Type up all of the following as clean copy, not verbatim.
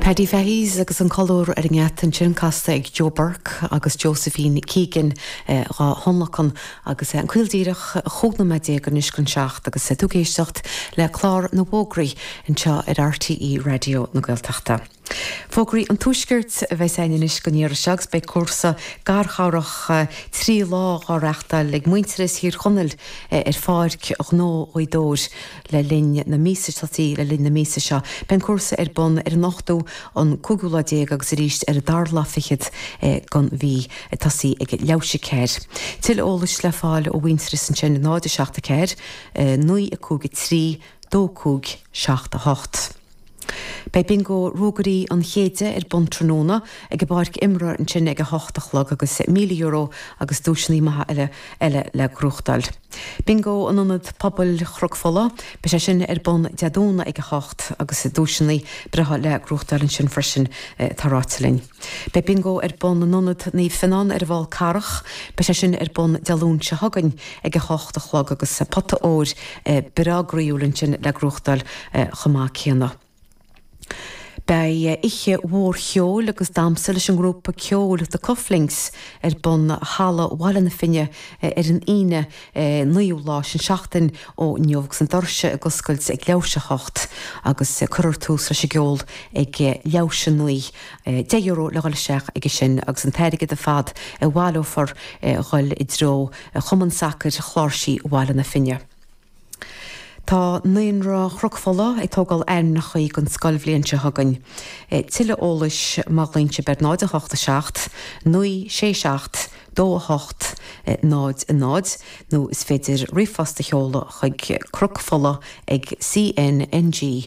Paddy Fahís agus an colúr ar an gceatan sin casta ag Joe Burke agus Josephine Keegan rá honlachan agus an cuildíireach chógna meidé an iscan seacht agus tú géisteacht le chlár na bógraí an seo ar RTE Radio na Gaeltachta. Fógraí an túisgirt a bheith in iscan níar seags be cuasa garcharach trí lá áreachta le muinteris hir chonel ar fáirc ach nó oidóir le linn na mísa tatí le linn na mísa seo. Ben cuasa ar bon ar nachtú an cúgúladéag agus ríist ar a darlafichid gan bhí tasí ag leabhse céir. Til ólas le fáil ó winteris an sin náide seachta céir, nui a cúga trí, dó cúg seachta hocht. Bei bingo rúgarí an chéide ar bon tróna ag barc imra an sin ag a hochtachlog agus €1,000,000 agus dúisinaí maithe eile le grúchtal. Bingo an anad pobl chrogfola, be sé sin ar bon deadóna ag a hocht agus dúisinaí bretha le grúchtal an sin frisin tarátalinn. Bei bingo ar bon an anad ní finan ar bháil carach, be sé sin ar bon dealún se hagan ag a hochtachlog agus pata óir beragraíúlann sin le grúchtal chomá chéanna. Bei ihe mhór cheol agus damsa leis an grúpa ceol de Cufflinks ar bon hala bhhaile na finne ar an ine nuú sin seachtain ó neomhgus an dorse agus scoilt ag leabhse hocht agus chuir tús leis geol ag leabhse nuí €10 le gáil seach ag sin agus an teirige de fad bhhailófar gáil i dro chuman sacr chláirsí bhhaile na finne. Tá naon rá chrogfola ag tógáil ann nach chuí gon scoilbhlíonn se hagan. Tuile ólais máglínse ber náid a 86, nui 67, 28, náid a náid, nó is féidir rifasta cheola chuig chrogfola ag cng.caí.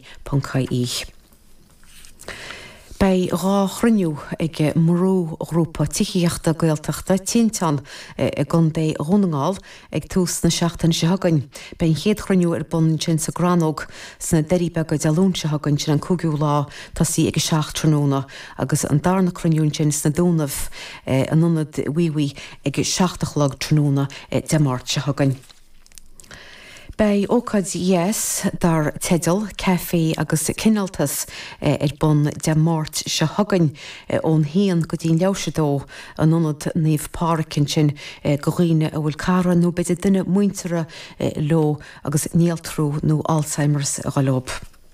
Bei rá chruniú ag mrú grúpa tiíochta Gaeltachta tíntan gan bé runningáil ag tús na seachtain se hagan. Bein chéad chruniú ar bon sin sa granóg sna deríbe go dealún se hagan sin an cúgiú lá tasí ag seach tróna agus an darna chruniún sin sna dúnamh an nunad wiwi ag seachtachlog tróna demart se hagan. Bei ócad yes dar tedal, café agus cinaltas ar bon de mát se hagan ón hían go dtíon leabhsedó an nunad níomh páircin sin go riine a bhfuil cara nó beidir duine muintere lo agus níaltrú nó Alzheimer's a galob.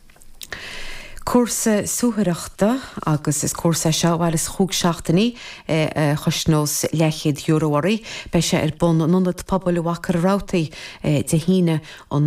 Cuasa suúthaireachta agus is cuasa seo bhil is chúg seachtaí chusnós €100 bei sé ar bon nunad pobl bhacar rátaí de híine an